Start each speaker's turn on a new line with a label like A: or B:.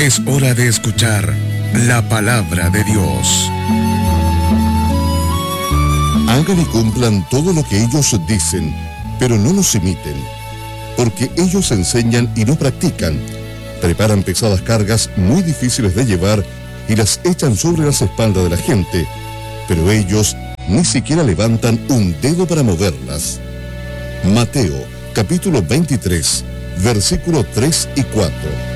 A: Es hora de escuchar la palabra de Dios.
B: Hagan y cumplan todo lo que ellos dicen, pero no los imiten, porque ellos enseñan y no practican. Preparan pesadas cargas muy difíciles de llevar y las echan sobre las espaldas de la gente, pero ellos ni siquiera levantan un dedo para moverlas. Mateo, capítulo 23, versículos 3 y 4.